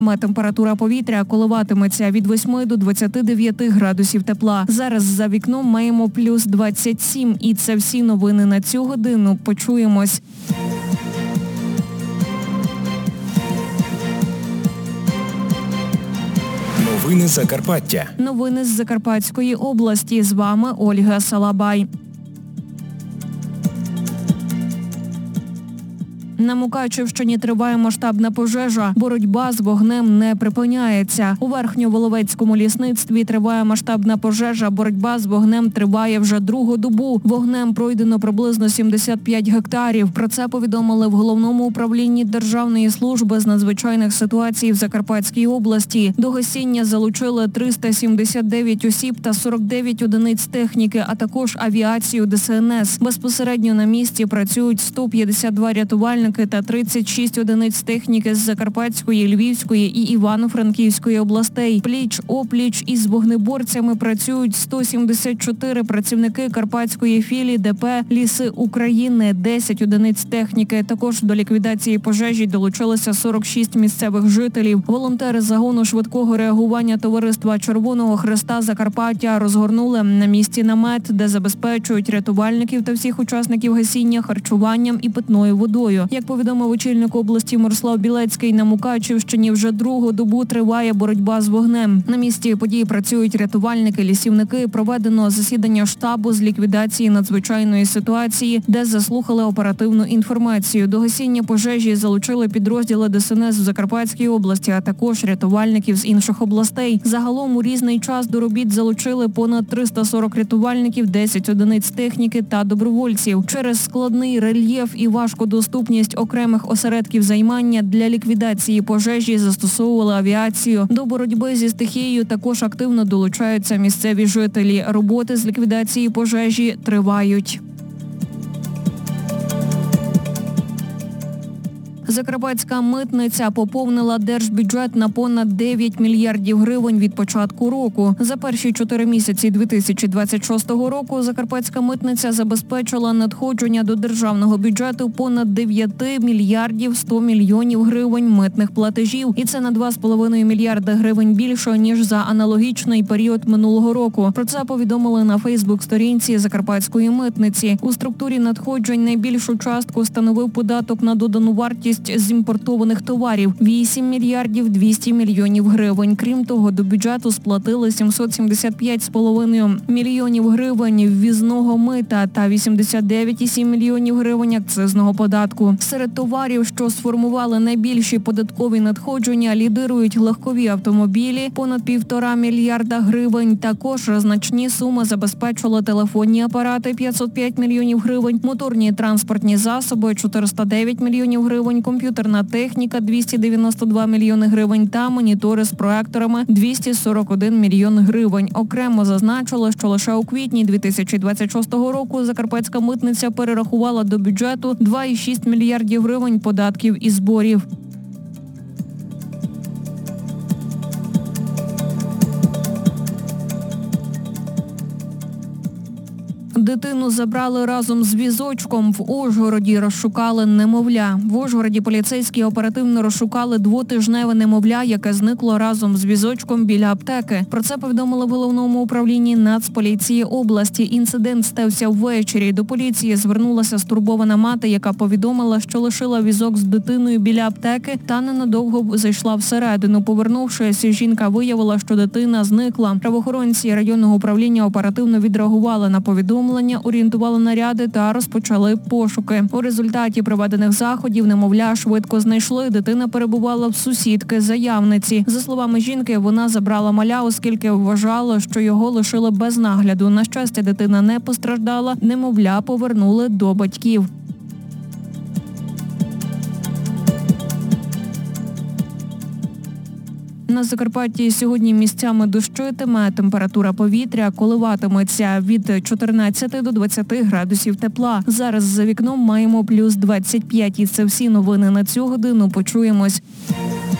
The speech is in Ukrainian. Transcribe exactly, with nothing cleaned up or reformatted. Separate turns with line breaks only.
Температура повітря коливатиметься від восьми до двадцяти дев'яти градусів тепла. Зараз за вікном маємо плюс двадцять сім. І це всі новини на цю годину. Почуємось.
Новини Закарпаття.
Новини з Закарпатської області. З вами Ольга Салабай. На Мукачівщині триває масштабна пожежа. Боротьба з вогнем не припиняється. У Верхньоволовецькому лісництві триває масштабна пожежа. Боротьба з вогнем триває вже другу добу. Вогнем пройдено приблизно сімдесят п'ять гектарів. Про це повідомили в Головному управлінні Державної служби з надзвичайних ситуацій в Закарпатській області. До гасіння залучили триста сімдесят дев'ять осіб та сорок дев'ять одиниць техніки, а також авіацію Де Се Ен Ес. Безпосередньо на місці працюють сто п'ятдесят два рятувальники та тридцять шість одиниць техніки з Закарпатської, Львівської і Івано-Франківської областей. Пліч-опліч із вогнеборцями працюють сто сімдесят чотири працівники Карпатської філії Де Пе «Ліси України», десять одиниць техніки. Також до ліквідації пожежі долучилися сорок шість місцевих жителів. Волонтери загону швидкого реагування Товариства Червоного Хреста Закарпаття розгорнули на місці намет, де забезпечують рятувальників та всіх учасників гасіння харчуванням і питною водою. Як повідомив очільник області Мирослав Білецький, на Мукачівщині вже другу добу триває боротьба з вогнем. На місці події працюють рятувальники, лісівники. Проведено засідання штабу з ліквідації надзвичайної ситуації, де заслухали оперативну інформацію. До гасіння пожежі залучили підрозділи Де Се Ен Ес в Закарпатській області, а також рятувальників з інших областей. Загалом у різний час до робіт залучили понад триста сорок рятувальників, десять одиниць техніки та добровольців. Через складний рельєф і важкодоступність окремих осередків займання для ліквідації пожежі застосовували авіацію. До боротьби зі стихією також активно долучаються місцеві жителі. Роботи з ліквідації пожежі тривають. Закарпатська митниця поповнила держбюджет на понад дев'ять мільярдів гривень від початку року. За перші чотири місяці дві тисячі двадцять шостого року Закарпатська митниця забезпечила надходження до державного бюджету понад дев'ять мільярдів сто мільйонів гривень митних платежів. І це на два з половиною мільярда гривень більше, ніж за аналогічний період минулого року. Про це повідомили на Фейсбук-сторінці Закарпатської митниці. У структурі надходжень найбільшу частку становив податок на додану вартість з імпортованих товарів – вісім мільярдів двісті мільйонів гривень. Крім того, до бюджету сплатили сімсот сімдесят п'ять з половиною мільйонів гривень ввізного мита та вісімдесят дев'ять цілих сім мільйонів гривень акцизного податку. Серед товарів, що сформували найбільші податкові надходження, лідирують легкові автомобілі – понад півтора мільярда гривень. Також значні суми забезпечили телефонні апарати – п'ятсот п'ять мільйонів гривень, моторні транспортні засоби – чотириста дев'ять мільйонів гривень, комп'ютерна техніка – двісті дев'яносто два мільйони гривень та монітори з проекторами – двісті сорок один мільйон гривень. Окремо зазначили, що лише у квітні дві тисячі двадцять шостого року Закарпатська митниця перерахувала до бюджету два цілих шість мільярдів гривень податків і зборів. Дитину забрали разом з візочком. В Ужгороді розшукали немовля. В Ужгороді поліцейські оперативно розшукали двотижневе немовля, яке зникло разом з візочком біля аптеки. Про це повідомили в Головному управлінні Нацполіції області. Інцидент стався ввечері. До поліції звернулася стурбована мати, яка повідомила, що лишила візок з дитиною біля аптеки та ненадовго зайшла всередину. Повернувшись, жінка виявила, що дитина зникла. Правоохоронці районного управління оперативно відреагували на повідомлення, орієнтували наряди та розпочали пошуки. У результаті проведених заходів немовля швидко знайшли. Дитина перебувала в сусідки заявниці. За словами жінки, вона забрала маля, оскільки вважала, що його лишили без нагляду. На щастя, дитина не постраждала. Немовля повернули до батьків. На Закарпатті сьогодні місцями дощитиме, температура повітря коливатиметься від чотирнадцяти до двадцяти градусів тепла. Зараз за вікном маємо плюс двадцять п'ять. І це всі новини на цю годину. Почуємось.